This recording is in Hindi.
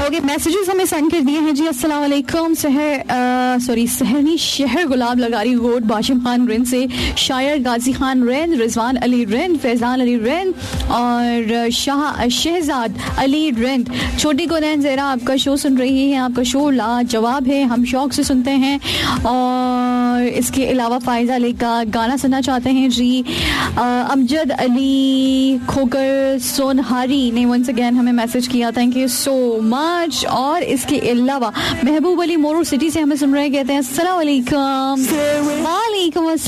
ओके, मैसेजेस हमें सेंड कर दिए हैं जी। अस्सलाम वालेकुम। सहरनी शहर गुलाब लगारी रोड बाशिम खान रिंद से शायर गाजी खान रिंद, रिजवान अली रिंद, फैजान अली रिंद और शहजाद अली रिंद। छोटी कोनैन ज़ेरा आपका शो सुन रही है, आपका शो लाजवाब है, हम शौक से सुनते हैं। और इसके अलावा फायजा अली का गाना सुनना चाहते हैं जी। अमजद अली खोकर सोनहारी ने वंस अगेन हमें मैसेज किया, थैंक यू सो मच। और इसके अलावा महबूब अली मोरू सिटी से हमें सुन रहे, कहते हैं अस्सलाम वालेकुम। वालेकुम